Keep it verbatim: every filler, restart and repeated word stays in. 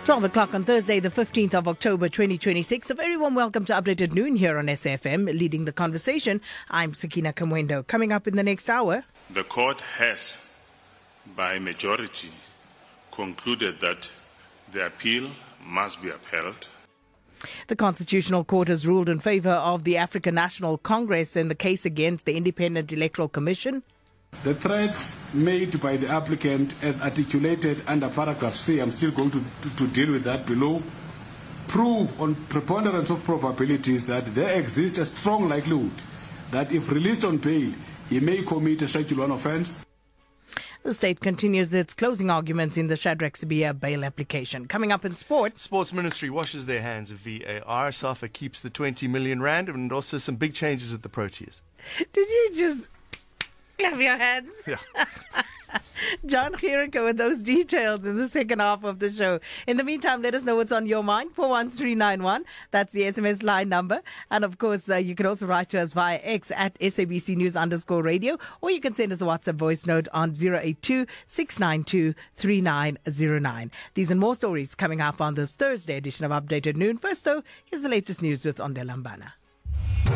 twelve o'clock on Thursday, the fifteenth of October, twenty twenty-six. A very warm welcome to Updated Noon here on S F M. Leading the conversation, I'm Sakina Kamwendo. Coming up in the next hour. The court has, by majority, concluded that the appeal must be upheld. The Constitutional Court has ruled in favor of the African National Congress in the case against the Independent Electoral Commission. The threats made by the applicant as articulated under paragraph C, I'm still going to, to, to deal with that below, prove on preponderance of probabilities that there exists a strong likelihood that if released on bail, he may commit a Schedule one offence. The state continues its closing arguments in the Shadrack Sibiya bail application. Coming up in sport. Sports Ministry washes their hands of V A R. SAFA keeps the twenty million rand, and also some big changes at the Proteas. Did you just clap your hands? Yeah. John Chirika with those details in the second half of the show. In the meantime, let us know what's on your mind. four one three nine one. That's the S M S line number. And of course, uh, you can also write to us via X at S A B C News underscore radio. Or you can send us a WhatsApp voice note on zero eight two, six nine two, three nine zero nine. These and more stories coming up on this Thursday edition of Updated Noon. First, though, here's the latest news with Ondela Mbana.